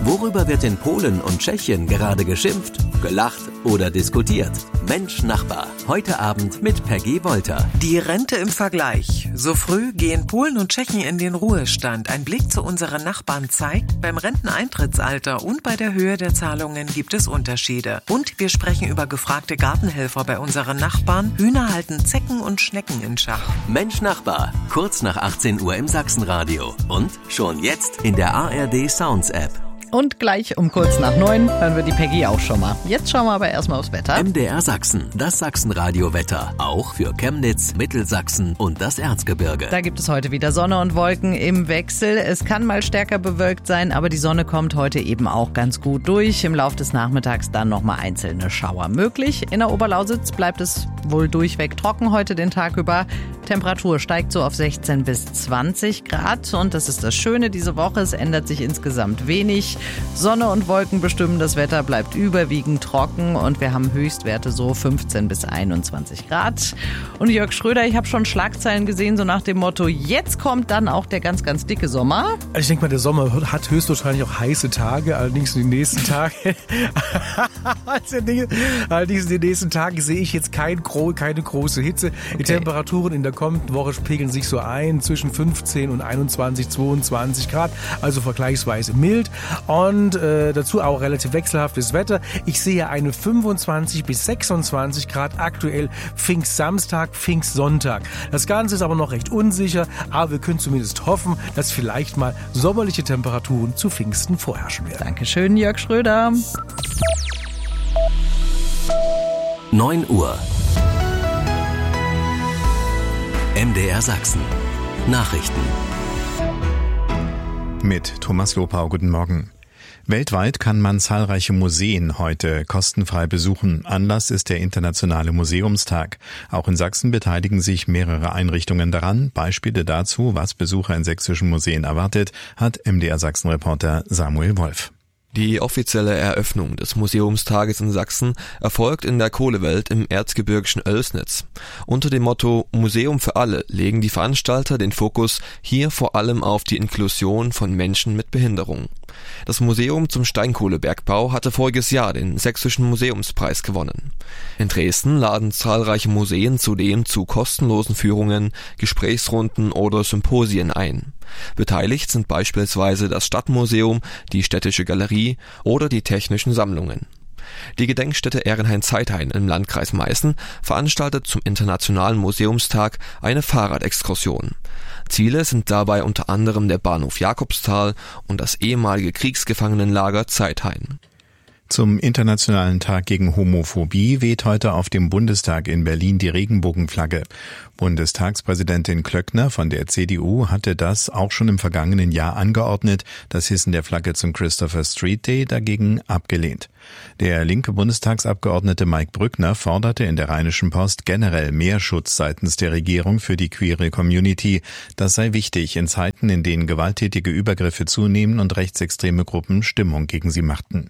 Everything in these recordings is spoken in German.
Worüber wird in Polen und Tschechien gerade geschimpft, gelacht oder diskutiert? Mensch Nachbar, heute Abend mit Peggy Wolter. Die Rente im Vergleich. So früh gehen Polen und Tschechien in den Ruhestand. Ein Blick zu unseren Nachbarn zeigt, beim Renteneintrittsalter und bei der Höhe der Zahlungen gibt es Unterschiede. Und wir sprechen über gefragte Gartenhelfer bei unseren Nachbarn. Hühner halten Zecken und Schnecken in Schach. Mensch Nachbar, kurz nach 18 Uhr im Sachsenradio. Und schon jetzt in der ARD Sounds App. Und gleich um kurz nach 9 hören wir die Peggy auch schon mal. Jetzt schauen wir aber erstmal aufs Wetter. MDR Sachsen, das Sachsenradio-Wetter. Auch für Chemnitz, Mittelsachsen und das Erzgebirge. Da gibt es heute wieder Sonne und Wolken im Wechsel. Es kann mal stärker bewölkt sein, aber die Sonne kommt heute eben auch ganz gut durch. Im Laufe des Nachmittags dann nochmal einzelne Schauer möglich. In der Oberlausitz bleibt es wohl durchweg trocken heute den Tag über. Temperatur steigt so auf 16 bis 20 Grad. Und das ist das Schöne diese Woche. Es ändert sich insgesamt wenig. Sonne und Wolken bestimmen das Wetter, bleibt überwiegend trocken und wir haben Höchstwerte so 15 bis 21 Grad. Und Jörg Schröder, ich habe schon Schlagzeilen gesehen, so nach dem Motto, jetzt kommt dann auch der ganz, ganz dicke Sommer. Also ich denke mal, der Sommer hat höchstwahrscheinlich auch heiße Tage, allerdings in den nächsten Tagen. Allerdings in den nächsten Tagen sehe ich jetzt keine große Hitze. Okay. Die Temperaturen in der kommenden Woche pegeln sich so ein zwischen 15 und 21, 22 Grad, also vergleichsweise mild. Und dazu auch relativ wechselhaftes Wetter. Ich sehe eine 25 bis 26 Grad aktuell Pfingstsamstag, Pfingstsonntag. Das Ganze ist aber noch recht unsicher, aber wir können zumindest hoffen, dass vielleicht mal sommerliche Temperaturen zu Pfingsten vorherrschen werden. Dankeschön, Jörg Schröder. 9 Uhr. MDR Sachsen. Nachrichten. Mit Thomas Lopau, guten Morgen. Weltweit kann man zahlreiche Museen heute kostenfrei besuchen. Anlass ist der Internationale Museumstag. Auch in Sachsen beteiligen sich mehrere Einrichtungen daran. Beispiele dazu, was Besucher in sächsischen Museen erwartet, hat MDR Sachsen-Reporter Samuel Wolf. Die offizielle Eröffnung des Museumstages in Sachsen erfolgt in der Kohlewelt im erzgebirgischen Oelsnitz. Unter dem Motto Museum für alle legen die Veranstalter den Fokus hier vor allem auf die Inklusion von Menschen mit Behinderung. Das Museum zum Steinkohlebergbau hatte voriges Jahr den Sächsischen Museumspreis gewonnen. In Dresden laden zahlreiche Museen zudem zu kostenlosen Führungen, Gesprächsrunden oder Symposien ein. Beteiligt sind beispielsweise das Stadtmuseum, die Städtische Galerie oder die Technischen Sammlungen. Die Gedenkstätte Ehrenhain-Zeithain im Landkreis Meißen veranstaltet zum Internationalen Museumstag eine Fahrradexkursion. Ziele sind dabei unter anderem der Bahnhof Jakobsthal und das ehemalige Kriegsgefangenenlager Zeithain. Zum Internationalen Tag gegen Homophobie weht heute auf dem Bundestag in Berlin die Regenbogenflagge. Bundestagspräsidentin Klöckner von der CDU hatte das auch schon im vergangenen Jahr angeordnet, das Hissen der Flagge zum Christopher Street Day dagegen abgelehnt. Der linke Bundestagsabgeordnete Mike Brückner forderte in der Rheinischen Post generell mehr Schutz seitens der Regierung für die queere Community. Das sei wichtig in Zeiten, in denen gewalttätige Übergriffe zunehmen und rechtsextreme Gruppen Stimmung gegen sie machten.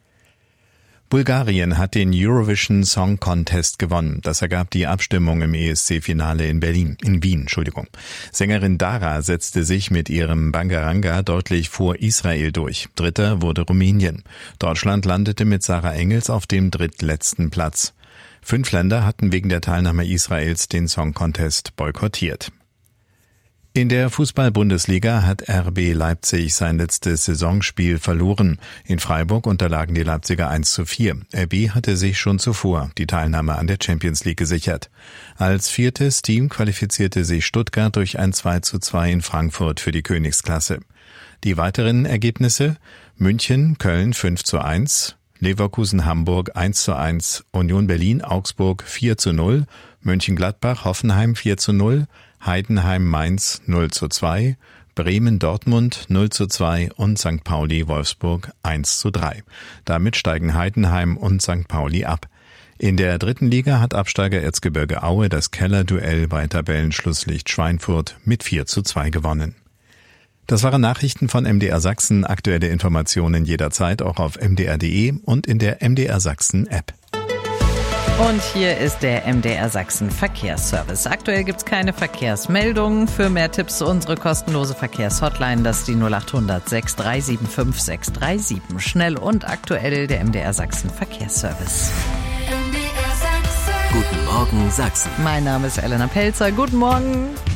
Bulgarien hat den Eurovision Song Contest gewonnen. Das ergab die Abstimmung im ESC-Finale in Wien. Sängerin Dara setzte sich mit ihrem Bangaranga deutlich vor Israel durch. Dritter wurde Rumänien. Deutschland landete mit Sarah Engels auf dem drittletzten Platz. 5 Länder hatten wegen der Teilnahme Israels den Song Contest boykottiert. In der Fußball-Bundesliga hat RB Leipzig sein letztes Saisonspiel verloren. In Freiburg unterlagen die Leipziger 1:4. RB hatte sich schon zuvor die Teilnahme an der Champions League gesichert. Als 4. Team qualifizierte sich Stuttgart durch ein 2:2 in Frankfurt für die Königsklasse. Die weiteren Ergebnisse: München, Köln 5:1, Leverkusen, Hamburg 1:1, Union Berlin, Augsburg 4:0, Mönchengladbach, Hoffenheim 4:0, Heidenheim, Mainz 0:2, Bremen, Dortmund 0:2 und St. Pauli, Wolfsburg 1:3. Damit steigen Heidenheim und St. Pauli ab. In der 3. Liga hat Absteiger Erzgebirge Aue das Kellerduell bei Tabellenschlusslicht Schweinfurt mit 4:2 gewonnen. Das waren Nachrichten von MDR Sachsen. Aktuelle Informationen jederzeit auch auf mdr.de und in der MDR Sachsen App. Und hier ist der MDR Sachsen Verkehrsservice. Aktuell gibt es keine Verkehrsmeldungen. Für mehr Tipps unsere kostenlose Verkehrshotline, das ist die 0800 6375 637. Schnell und aktuell der MDR Sachsen Verkehrsservice. Guten Morgen Sachsen. Mein Name ist Elena Pelzer. Guten Morgen.